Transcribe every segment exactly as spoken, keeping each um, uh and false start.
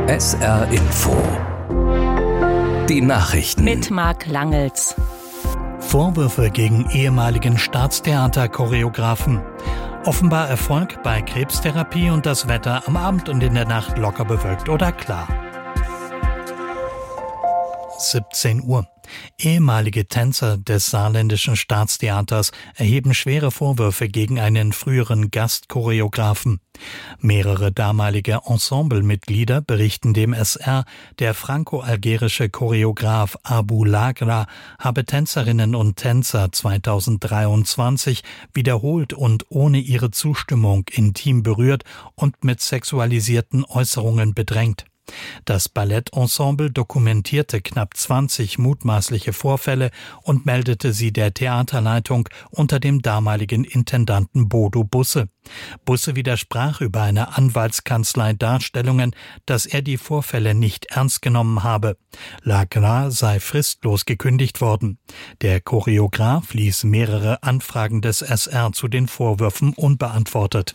S R Info. Die Nachrichten. Mit Marc Langels. Vorwürfe gegen ehemaligen Staatstheater-Choreografen. Offenbar Erfolg bei Krebstherapie und das Wetter am Abend und in der Nacht locker bewölkt oder klar. siebzehn Uhr. Ehemalige Tänzer des Saarländischen Staatstheaters erheben schwere Vorwürfe gegen einen früheren Gastchoreografen. Mehrere damalige Ensemblemitglieder berichten dem S R, der franco-algerische Choreograf Abou Lagra habe Tänzerinnen und Tänzer zweitausenddreiundzwanzig wiederholt und ohne ihre Zustimmung intim berührt und mit sexualisierten Äußerungen bedrängt. Das Ballettensemble dokumentierte knapp zwanzig mutmaßliche Vorfälle und meldete sie der Theaterleitung unter dem damaligen Intendanten Bodo Busse. Busse widersprach über eine Anwaltskanzlei Darstellungen, dass er die Vorfälle nicht ernst genommen habe. Lagra sei fristlos gekündigt worden. Der Choreograf ließ mehrere Anfragen des S R zu den Vorwürfen unbeantwortet.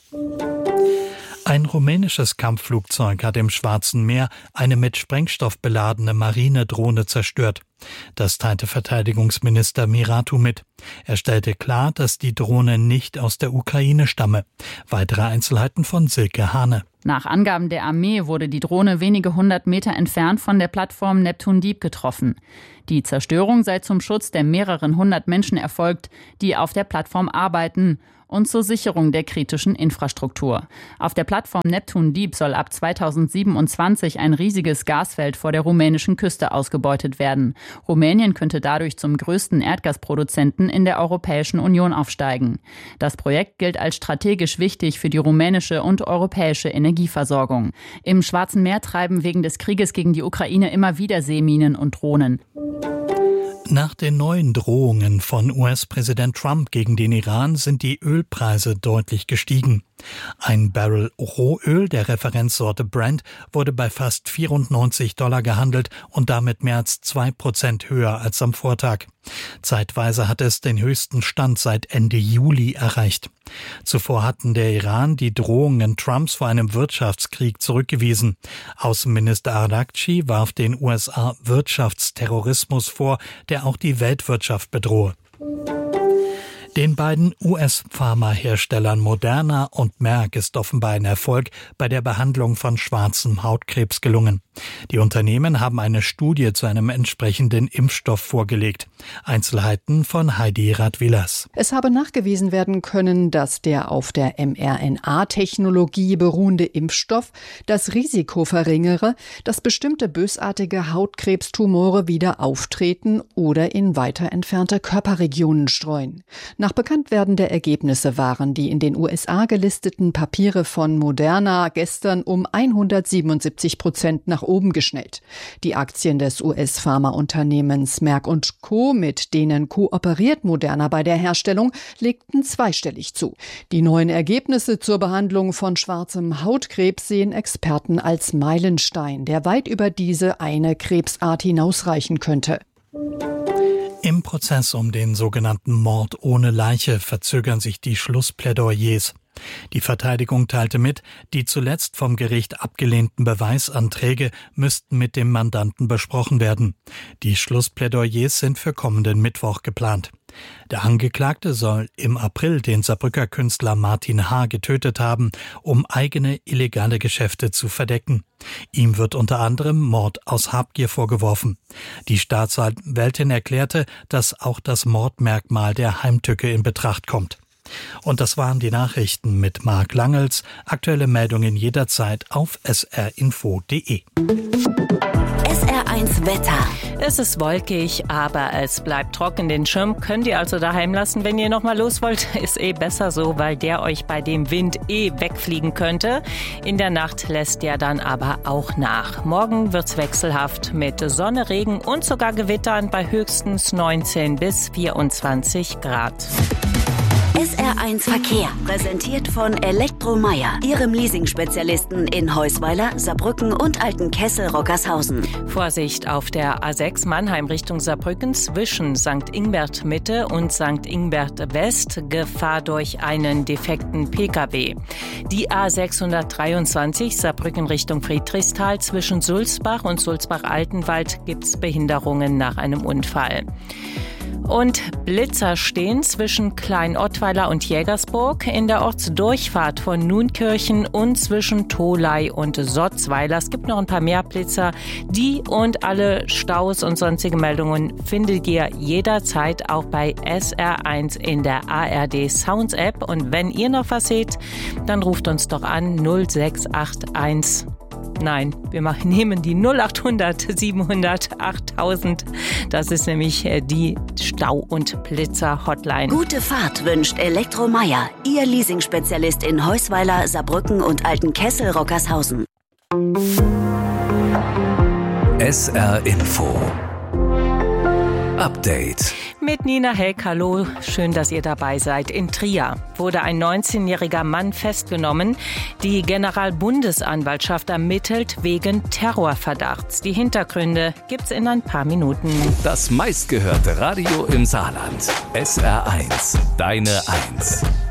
Ein rumänisches Kampfflugzeug hat im Schwarzen Meer eine mit Sprengstoff beladene Marinedrohne zerstört. Das teilte Verteidigungsminister Miratu mit. Er stellte klar, dass die Drohne nicht aus der Ukraine stamme. Weitere Einzelheiten von Silke Hane. Nach Angaben der Armee wurde die Drohne wenige hundert Meter entfernt von der Plattform Neptun Deep getroffen. Die Zerstörung sei zum Schutz der mehreren hundert Menschen erfolgt, die auf der Plattform arbeiten, und zur Sicherung der kritischen Infrastruktur. Auf der Plattform Neptun Deep soll ab zweitausendsiebenundzwanzig ein riesiges Gasfeld vor der rumänischen Küste ausgebeutet werden. Rumänien könnte dadurch zum größten Erdgasproduzenten in der Europäischen Union aufsteigen. Das Projekt gilt als strategisch wichtig für die rumänische und europäische Energieversorgung. Im Schwarzen Meer treiben wegen des Krieges gegen die Ukraine immer wieder Seeminen und Drohnen. Nach den neuen Drohungen von U S-Präsident Trump gegen den Iran sind die Ölpreise deutlich gestiegen. Ein Barrel Rohöl der Referenzsorte Brent wurde bei fast vierundneunzig Dollar gehandelt und damit mehr als zwei Prozent höher als am Vortag. Zeitweise hat es den höchsten Stand seit Ende Juli erreicht. Zuvor hatten der Iran die Drohungen Trumps vor einem Wirtschaftskrieg zurückgewiesen. Außenminister Araghchi warf den U S A Wirtschaftsterrorismus vor, der auch die Weltwirtschaft bedrohe. Den beiden U S-Pharmaherstellern Moderna und Merck ist offenbar ein Erfolg bei der Behandlung von schwarzem Hautkrebs gelungen. Die Unternehmen haben eine Studie zu einem entsprechenden Impfstoff vorgelegt. Einzelheiten von Heidi Radwilas. Es habe nachgewiesen werden können, dass der auf der mRNA-Technologie beruhende Impfstoff das Risiko verringere, dass bestimmte bösartige Hautkrebstumore wieder auftreten oder in weiter entfernte Körperregionen streuen. Nach Bekanntwerden der Ergebnisse waren die in den U S A gelisteten Papiere von Moderna gestern um hundertsiebenundsiebzig Prozent nach oben geschnellt. Die Aktien des U S-Pharmaunternehmens Merck und Co., mit denen kooperiert Moderna bei der Herstellung, legten zweistellig zu. Die neuen Ergebnisse zur Behandlung von schwarzem Hautkrebs sehen Experten als Meilenstein, der weit über diese eine Krebsart hinausreichen könnte. Im Prozess um den sogenannten Mord ohne Leiche verzögern sich die Schlussplädoyers. Die Verteidigung teilte mit, die zuletzt vom Gericht abgelehnten Beweisanträge müssten mit dem Mandanten besprochen werden. Die Schlussplädoyers sind für kommenden Mittwoch geplant. Der Angeklagte soll im April den Saarbrücker Künstler Martin H. getötet haben, um eigene illegale Geschäfte zu verdecken. Ihm wird unter anderem Mord aus Habgier vorgeworfen. Die Staatsanwältin erklärte, dass auch das Mordmerkmal der Heimtücke in Betracht kommt. Und das waren die Nachrichten mit Marc Langels. Aktuelle Meldungen jederzeit auf s r info punkt d e. S R eins Wetter. Es ist wolkig, aber es bleibt trocken. Den Schirm könnt ihr also daheim lassen, wenn ihr noch mal los wollt. Ist eh besser so, weil der euch bei dem Wind eh wegfliegen könnte. In der Nacht lässt der dann aber auch nach. Morgen wird's wechselhaft mit Sonne, Regen und sogar Gewittern bei höchstens neunzehn bis vierundzwanzig Grad. S R eins Verkehr, präsentiert von Elektromeyer, Ihrem Leasing-Spezialisten in Heusweiler, Saarbrücken und Altenkessel-Rockershausen. Vorsicht auf der A sechs Mannheim Richtung Saarbrücken zwischen Sankt Ingbert Mitte und Sankt Ingbert West, Gefahr durch einen defekten P K W. Die A sechshundertdreiundzwanzig Saarbrücken Richtung Friedrichsthal zwischen Sulzbach und Sulzbach-Altenwald gibt's Behinderungen nach einem Unfall. Und Blitzer stehen zwischen Klein-Ottweiler und Jägersburg in der Ortsdurchfahrt von Nunkirchen und zwischen Tholey und Sotzweiler. Es gibt noch ein paar mehr Blitzer. Die und alle Staus und sonstige Meldungen findet ihr jederzeit auch bei S R eins in der A R D Sounds App. Und wenn ihr noch was seht, dann ruft uns doch an null sechs acht eins. Nein, wir machen, nehmen die null acht hundert siebenhundert achttausend. Das ist nämlich die Stau- und Blitzer-Hotline. Gute Fahrt wünscht Elektromeyer, Ihr Leasing-Spezialist in Heusweiler, Saarbrücken und Altenkessel-Rockershausen. S R Info Update. Mit Nina Heck, hallo, schön, dass ihr dabei seid. In Trier wurde ein neunzehnjähriger Mann festgenommen. Die Generalbundesanwaltschaft ermittelt wegen Terrorverdachts. Die Hintergründe gibt's in ein paar Minuten. Das meistgehörte Radio im Saarland. S R eins, deine Eins.